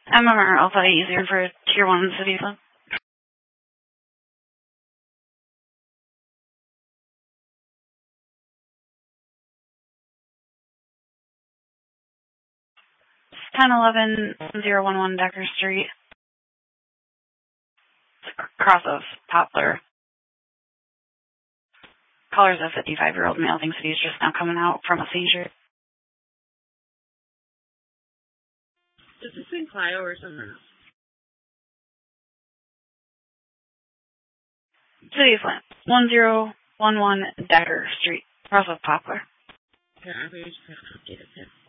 MMR Alpha easier for Tier 1 cities. It's 1011-011 Decker Street. It's across of Poplar. Caller's a 55-year-old male, thinks that he's just now coming out from a seizure. Is this in Clio or somewhere else? City of Flint, 1011 Decker Street, across of Poplar. Okay, I just have to update it.